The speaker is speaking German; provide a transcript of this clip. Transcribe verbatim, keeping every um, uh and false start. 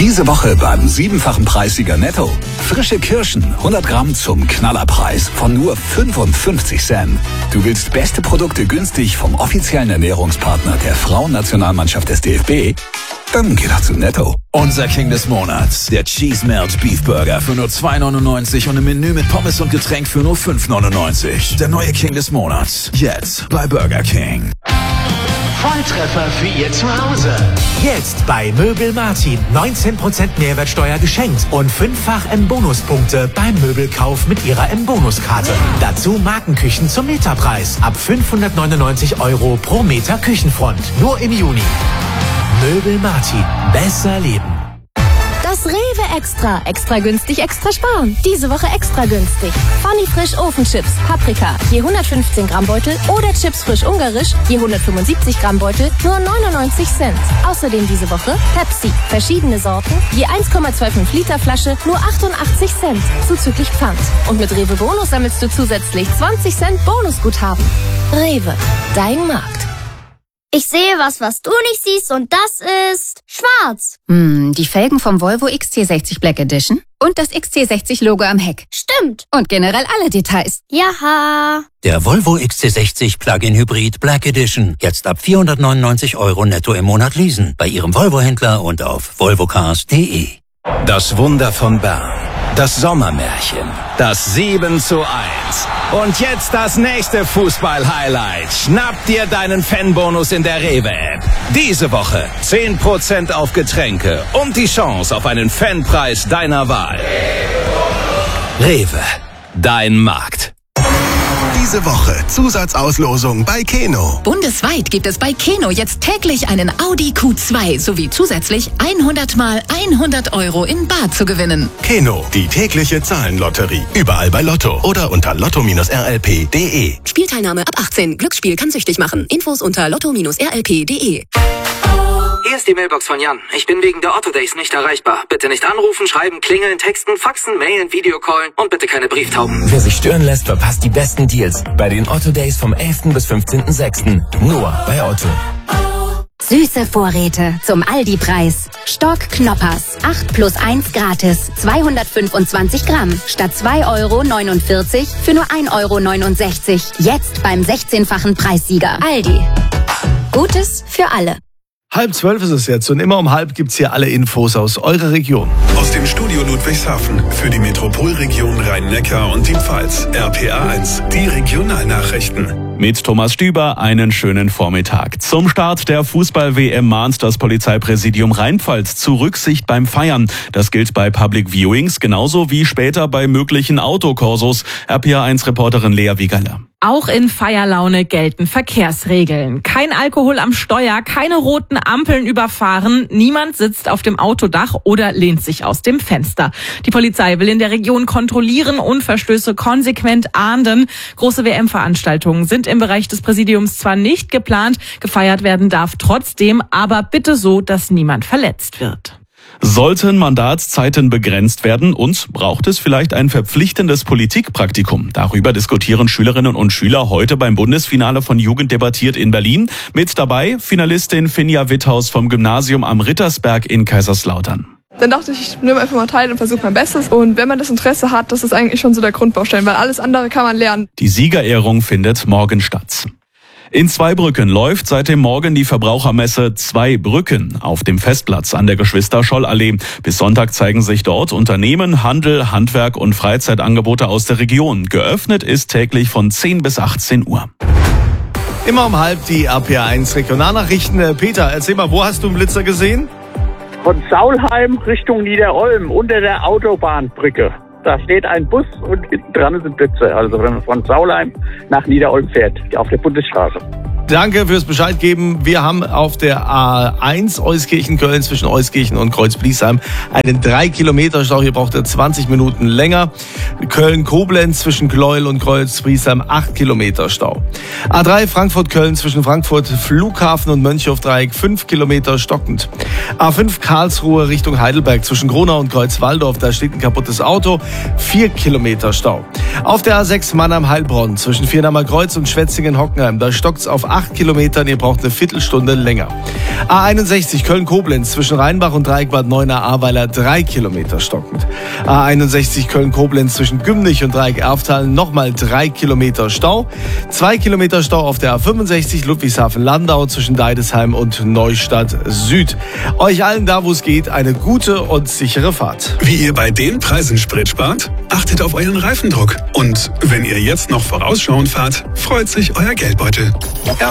Diese Woche beim siebenfachen Preissieger Netto. Frische Kirschen, hundert Gramm zum Knallerpreis von nur fünfundfünfzig Cent. Du willst beste Produkte günstig vom offiziellen Ernährungspartner der Frauennationalmannschaft des D F B? Dann geh doch zu Netto. Unser King des Monats, der Cheese Melt Beef Burger für nur zwei neunundneunzig und im Menü mit Pommes und Getränk für nur fünf neunundneunzig. Der neue King des Monats, jetzt bei Burger King. Volltreffer für Ihr Zuhause. Jetzt bei Möbel Martin. neunzehn Prozent Mehrwertsteuer geschenkt und fünffach M-Bonuspunkte beim Möbelkauf mit Ihrer M-Bonuskarte. Dazu Markenküchen zum Meterpreis. Ab fünfhundertneunundneunzig Euro pro Meter Küchenfront. Nur im Juni. Möbel Martin. Besser leben. Das Rewe Extra. Extra günstig, extra sparen. Diese Woche extra günstig. Funny Frisch Ofenchips, Paprika, je hundertfünfzehn Gramm Beutel oder Chips frisch ungarisch, je hundertfünfundsiebzig Gramm Beutel, nur neunundneunzig Cent. Außerdem diese Woche Pepsi, verschiedene Sorten, je eins Komma fünfundzwanzig Liter Flasche, nur achtundachtzig Cent, zuzüglich Pfand. Und mit Rewe Bonus sammelst du zusätzlich zwanzig Cent Bonusguthaben. Rewe, dein Markt. Ich sehe was, was du nicht siehst, und das ist schwarz. Hm, die Felgen vom Volvo X C sechzig Black Edition und das X C sechzig Logo am Heck. Stimmt. Und generell alle Details. Jaha. Der Volvo X C sechzig Plug-in Hybrid Black Edition. Jetzt ab vierhundertneunundneunzig Euro netto im Monat leasen. Bei Ihrem Volvo-Händler und auf volvocars punkt de. Das Wunder von Bern. Das Sommermärchen. Das sieben zu eins. Und jetzt das nächste Fußball-Highlight. Schnapp dir deinen Fanbonus in der Rewe-App. Diese Woche zehn Prozent auf Getränke und die Chance auf einen Fanpreis deiner Wahl. Rewe, dein Markt. Diese Woche Zusatzauslosung bei Keno. Bundesweit gibt es bei Keno jetzt täglich einen Audi Q zwei sowie zusätzlich hundert mal hundert Euro in bar zu gewinnen. Keno, die tägliche Zahlenlotterie. Überall bei Lotto oder unter lotto R L P punkt de. Spielteilnahme ab achtzehn. Glücksspiel kann süchtig machen. Infos unter lotto R L P punkt de. Hier ist die Mailbox von Jan. Ich bin wegen der Otto Days nicht erreichbar. Bitte nicht anrufen, schreiben, klingeln, texten, faxen, mailen, Videocallen und bitte keine Brieftauben. Wer sich stören lässt, verpasst die besten Deals bei den Otto Days vom elften bis fünfzehnten sechsten Nur bei Otto. Süße Vorräte zum Aldi-Preis. Stock Knoppers. acht plus eins gratis. zweihundertfünfundzwanzig Gramm. Statt zwei Euro neunundvierzig für nur ein Euro neunundsechzig. Jetzt beim sechzehnfachen Preissieger. Aldi. Gutes für alle. Halb zwölf ist es jetzt und immer um halb gibt's hier alle Infos aus eurer Region. Aus dem Studio Ludwigshafen für die Metropolregion Rhein-Neckar und die Pfalz. R P A eins, die Regionalnachrichten. Mit Thomas Stüber einen schönen Vormittag. Zum Start der Fußball-W M mahnt das Polizeipräsidium Rheinpfalz zu Rücksicht beim Feiern. Das gilt bei Public Viewings genauso wie später bei möglichen Autokorsos. R P A eins Reporterin Lea Wiegerle. Auch in Feierlaune gelten Verkehrsregeln. Kein Alkohol am Steuer, keine roten Ampeln überfahren, niemand sitzt auf dem Autodach oder lehnt sich aus dem Fenster. Die Polizei will in der Region kontrollieren und Verstöße konsequent ahnden. Große W M-Veranstaltungen sind im Bereich des Präsidiums zwar nicht geplant, gefeiert werden darf trotzdem, aber bitte so, dass niemand verletzt wird. Sollten Mandatszeiten begrenzt werden und braucht es vielleicht ein verpflichtendes Politikpraktikum? Darüber diskutieren Schülerinnen und Schüler heute beim Bundesfinale von Jugend debattiert in Berlin. Mit dabei Finalistin Finja Witthaus vom Gymnasium am Rittersberg in Kaiserslautern. Dann dachte ich, ich nehme einfach mal teil und versuche mein Bestes. Und wenn man das Interesse hat, das ist eigentlich schon so der Grundbaustein, weil alles andere kann man lernen. Die Siegerehrung findet morgen statt. In Zweibrücken läuft seit dem Morgen die Verbrauchermesse Zwei Brücken auf dem Festplatz an der Geschwister-Scholl-Allee. Bis Sonntag zeigen sich dort Unternehmen, Handel, Handwerk und Freizeitangebote aus der Region. Geöffnet ist täglich von zehn bis achtzehn Uhr. Immer um halb die R P A eins Regionalnachrichten. Peter, erzähl mal, wo hast du einen Blitzer gesehen? Von Saulheim Richtung Niederolm unter der Autobahnbrücke. Da steht ein Bus und hinten dran sind Blitze. Also wenn man von Saulheim nach Niederolm fährt, auf der Bundesstraße. Danke fürs Bescheid geben. Wir haben auf der A eins Euskirchen-Köln zwischen Euskirchen und Kreuz-Bliesheim einen drei Kilometer Stau. Hier braucht er zwanzig Minuten länger. Köln-Koblenz zwischen Gleuel und Kreuz-Bliesheim acht Kilometer Stau. A drei Frankfurt-Köln zwischen Frankfurt Flughafen und Mönchhofdreieck fünf Kilometer stockend. A fünf Karlsruhe Richtung Heidelberg zwischen Gronau und Kreuzwaldorf. Da steht ein kaputtes Auto. vier Kilometer Stau. Auf der A sechs Mannheim-Heilbronn zwischen Vierdamer Kreuz und Schwetzingen-Hockenheim. Da stockt's auf acht acht Kilometern, ihr braucht eine Viertelstunde länger. A einundsechzig Köln-Koblenz zwischen Rheinbach und Dreieck Bad Neuenahr-Ahrweiler drei Kilometer stockend. A einundsechzig Köln-Koblenz zwischen Gümnich und Dreieck Erftal nochmal drei Kilometer Stau. zwei Kilometer Stau auf der A fünfundsechzig Ludwigshafen-Landau zwischen Deidesheim und Neustadt Süd. Euch allen da, wo es geht, eine gute und sichere Fahrt. Wie ihr bei den Preisen Sprit spart? Achtet auf euren Reifendruck. Und wenn ihr jetzt noch vorausschauend fahrt, freut sich euer Geldbeutel.